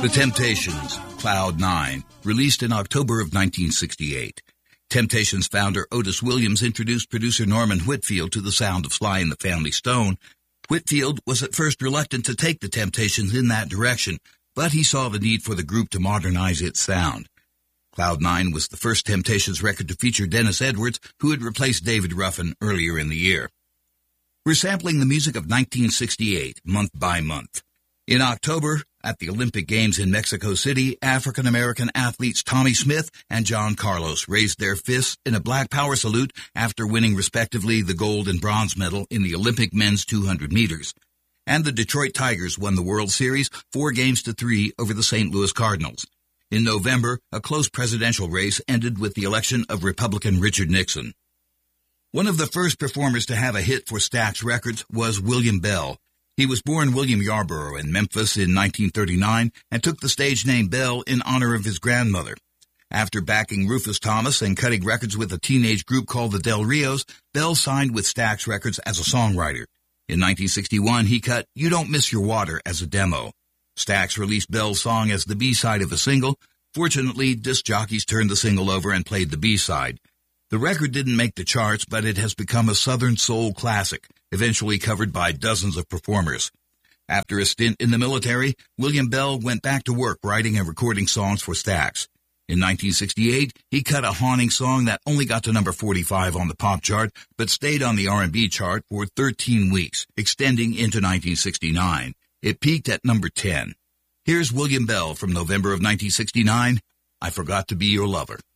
The Temptations, Cloud 9, released in October of 1968. Temptations founder Otis Williams introduced producer Norman Whitfield to the sound of Sly and the Family Stone. Whitfield was at first reluctant to take the Temptations in that direction, but he saw the need for the group to modernize its sound. Cloud 9 was the first Temptations record to feature Dennis Edwards, who had replaced David Ruffin earlier in the year. We're sampling the music of 1968, month by month. In October, at the Olympic Games in Mexico City, African-American athletes Tommy Smith and John Carlos raised their fists in a Black Power salute after winning respectively the gold and bronze medal in the Olympic men's 200 meters. And the Detroit Tigers won the World Series 4-3 over the St. Louis Cardinals. In November, a close presidential race ended with the election of Republican Richard Nixon. One of the first performers to have a hit for Stax Records was William Bell. He was born William Yarborough in Memphis in 1939 and took the stage name Bell in honor of his grandmother. After backing Rufus Thomas and cutting records with a teenage group called the Del Rios, Bell signed with Stax Records as a songwriter. In 1961, he cut You Don't Miss Your Water as a demo. Stax released Bell's song as the B-side of a single. Fortunately, disc jockeys turned the single over and played the B-side. The record didn't make the charts, but it has become a Southern soul classic, eventually covered by dozens of performers. After a stint in the military, William Bell went back to work writing and recording songs for Stax. In 1968, he cut a haunting song that only got to number 45 on the pop chart, but stayed on the R&B chart for 13 weeks, extending into 1969. It peaked at number 10. Here's William Bell from November of 1969, I Forgot to Be Your Lover.